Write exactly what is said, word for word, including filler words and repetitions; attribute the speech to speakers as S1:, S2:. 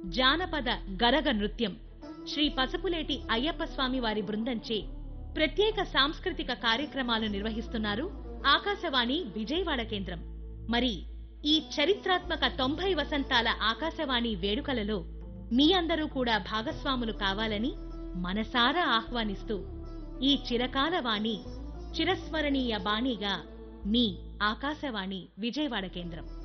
S1: జానపద గరగ నృత్యం శ్రీ పసుపులేటి అయ్యప్ప స్వామి వారి బృందంచే ప్రత్యేక సాంస్కృతిక కార్యక్రమాలు నిర్వహిస్తున్నారు ఆకాశవాణి విజయవాడ కేంద్రం. మరి ఈ చరిత్రాత్మక తొంభై వసంతాల ఆకాశవాణి వేడుకలలో మీ అందరూ కూడా భాగస్వాములు కావాలని మనసారా ఆహ్వానిస్తూ ఈ చిరకాల వాణి చిరస్మరణీయ బాణిగా మీ ఆకాశవాణి విజయవాడ కేంద్రం.